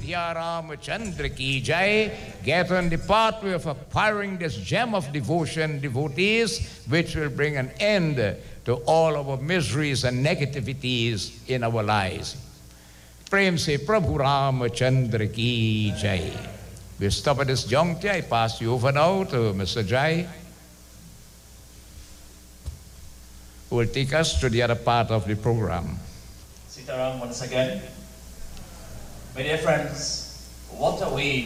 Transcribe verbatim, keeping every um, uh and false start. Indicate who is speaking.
Speaker 1: Ayodhya Ramachandra ki jai. Get on the pathway of acquiring this gem of devotion, devotees, which will bring an end to all our miseries and negativities in our lives. Prem se Prabhu Ramachandra ki jai. We stop at this juncture. I pass you over now to Mister Jai, who will take us to the other part of the program.
Speaker 2: Sitaram once again. My dear friends, what a way